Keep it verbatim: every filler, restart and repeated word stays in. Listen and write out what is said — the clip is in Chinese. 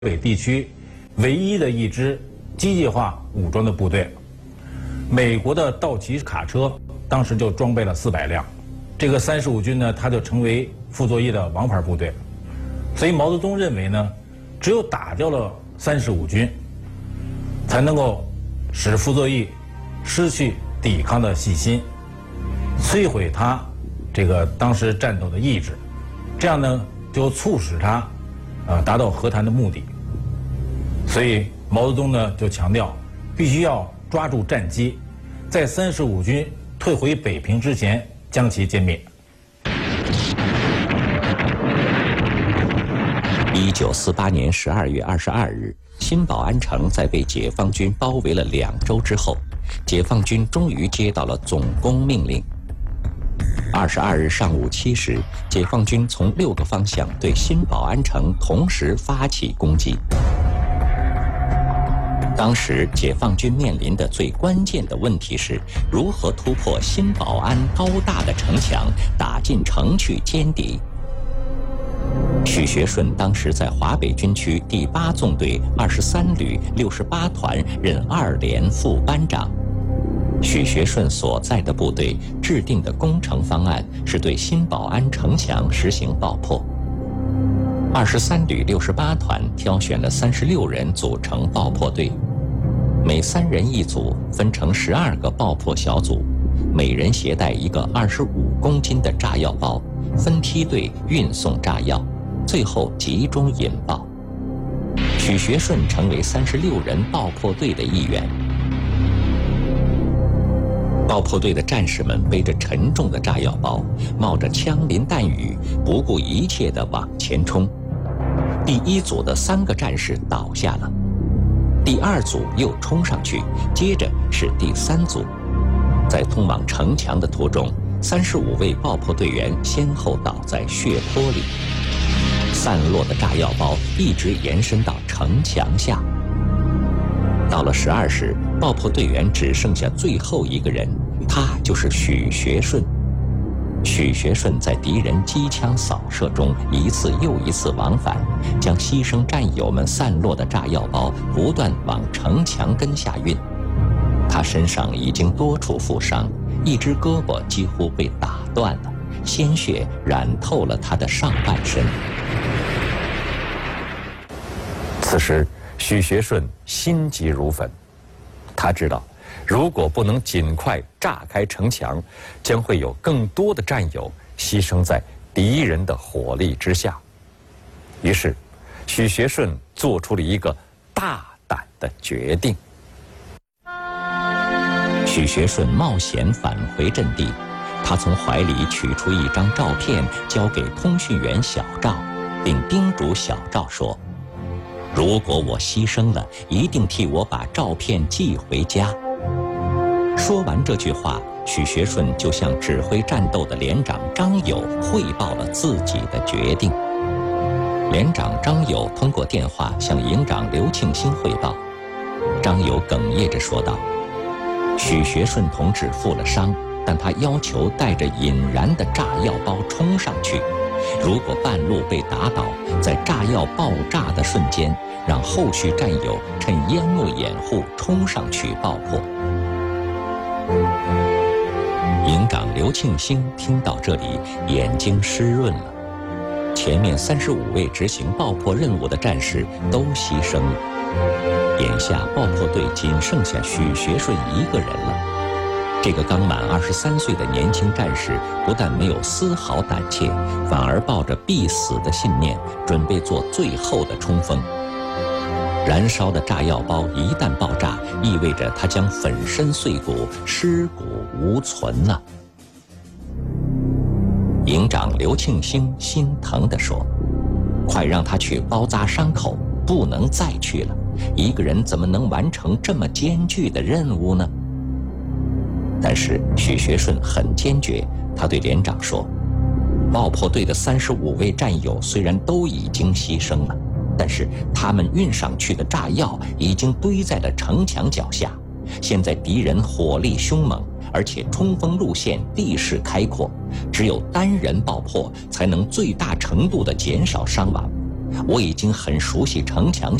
北地区唯一的一支机械化武装的部队。美国的道奇卡车当时就装备了四百辆，这个三十五军呢，它就成为傅作义的王牌部队。所以毛泽东认为呢，只有打掉了三十五军，才能够使傅作义失去抵抗的信心，摧毁他这个当时战斗的意志，这样呢就促使他呃达到和谈的目的。所以毛泽东呢就强调，必须要抓住战机，在三十五军退回北平之前将其歼灭。 一九四八年十二月二十二日，新保安城在被解放军包围了两周之后，解放军终于接到了总攻命令。二十二日上午七时，解放军从六个方向对新保安城同时发起攻击。当时解放军面临的最关键的问题是如何突破新保安高大的城墙，打进城去歼敌。许学顺当时在华北军区第八纵队二十三旅六十八团任二连副班长。许学顺所在的部队制定的工程方案是对新保安城墙实行爆破。二十三旅六十八团挑选了三十六人组成爆破队，每三人一组，分成十二个爆破小组，每人携带一个二十五公斤的炸药包，分梯队运送炸药，最后集中引爆。许学顺成为三十六人爆破队的一员。爆破队的战士们背着沉重的炸药包，冒着枪林弹雨，不顾一切地往前冲。第一组的三个战士倒下了，第二组又冲上去，接着是第三组。在通往城墙的途中，三十五位爆破队员先后倒在血泊里，散落的炸药包一直延伸到城墙下。到了十二时，爆破队员只剩下最后一个人，他就是许学顺。许学顺在敌人机枪扫射中一次又一次往返，将牺牲战友们散落的炸药包不断往城墙根下运。他身上已经多处负伤，一只胳膊几乎被打断了，鲜血染透了他的上半身。此时许学顺心急如焚，他知道如果不能尽快炸开城墙，将会有更多的战友牺牲在敌人的火力之下。于是许学顺做出了一个大胆的决定。许学顺冒险返回阵地，他从怀里取出一张照片交给通讯员小赵，并叮嘱小赵说，如果我牺牲了，一定替我把照片寄回家。说完这句话，许学顺就向指挥战斗的连长张友汇报了自己的决定。连长张友通过电话向营长刘庆兴汇报，张友哽咽着说道，许学顺同志负了伤，但他要求带着引燃的炸药包冲上去，如果半路被打倒，在炸药爆炸的瞬间，让后续战友趁烟幕掩护冲上去爆破。营长刘庆兴听到这里，眼睛湿润了。前面三十五位执行爆破任务的战士都牺牲了，眼下爆破队仅剩下许学顺一个人了。这个刚满二十三岁的年轻战士不但没有丝毫胆怯，反而抱着必死的信念，准备做最后的冲锋。燃烧的炸药包一旦爆炸，意味着他将粉身碎骨，尸骨无存了。营长刘庆兴心疼地说，快让他去包扎伤口，不能再去了，一个人怎么能完成这么艰巨的任务呢？但是许学顺很坚决，他对连长说，爆破队的三十五位战友虽然都已经牺牲了，但是他们运上去的炸药已经堆在了城墙脚下，现在敌人火力凶猛，而且冲锋路线地势开阔，只有单人爆破才能最大程度地减少伤亡。 我已经很熟悉城墙